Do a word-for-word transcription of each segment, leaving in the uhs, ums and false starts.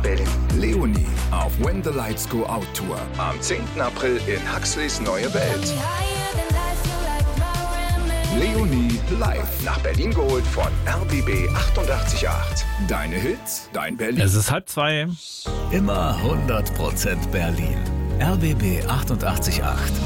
Berlin. Leonie auf When the Lights Go Out Tour. Am zehnten April in Huxleys Neue Welt. Leonie live nach Berlin geholt von R B B achtundachtzig Komma acht. Deine Hits, dein Berlin. Es ist halb zwei. Immer hundert Prozent Berlin. R B B achtundachtzig Komma acht.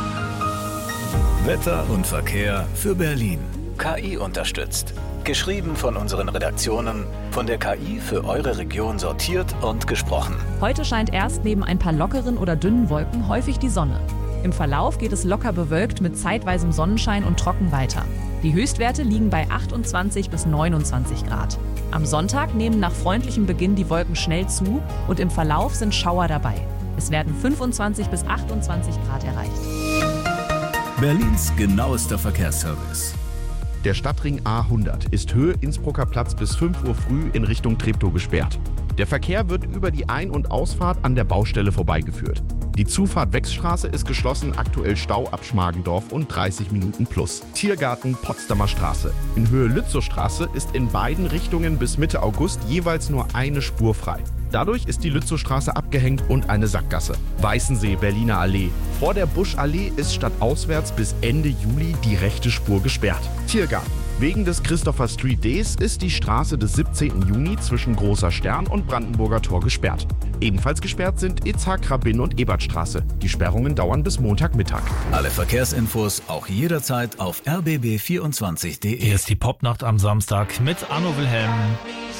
Wetter und Verkehr für Berlin. K I unterstützt. Geschrieben von unseren Redaktionen, von der K I für eure Region sortiert und gesprochen. Heute scheint erst neben ein paar lockeren oder dünnen Wolken häufig die Sonne. Im Verlauf geht es locker bewölkt mit zeitweisem Sonnenschein und trocken weiter. Die Höchstwerte liegen bei achtundzwanzig bis neunundzwanzig Grad. Am Sonntag nehmen nach freundlichem Beginn die Wolken schnell zu und im Verlauf sind Schauer dabei. Es werden fünfundzwanzig bis achtundzwanzig Grad erreicht. Berlins genauester Verkehrsservice. Der Stadtring A hundert ist Höhe Innsbrucker Platz bis fünf Uhr früh in Richtung Treptow gesperrt. Der Verkehr wird über die Ein- und Ausfahrt an der Baustelle vorbeigeführt. Die Zufahrt Wechsstraße ist geschlossen, aktuell Stau ab Schmargendorf und dreißig Minuten plus. Tiergarten Potsdamer Straße. In Höhe Lützowstraße ist in beiden Richtungen bis Mitte August jeweils nur eine Spur frei. Dadurch ist die Lützowstraße abgehängt und eine Sackgasse. Weißensee, Berliner Allee. Vor der Buschallee ist stadtauswärts bis Ende Juli die rechte Spur gesperrt. Tiergarten. Wegen des Christopher Street Days ist die Straße des siebzehnten Juni zwischen Großer Stern und Brandenburger Tor gesperrt. Ebenfalls gesperrt sind Itzhak, Rabin und Ebertstraße. Die Sperrungen dauern bis Montagmittag. Alle Verkehrsinfos auch jederzeit auf r b b vierundzwanzig punkt d e. Hier ist die Popnacht am Samstag mit Arno Wilhelm.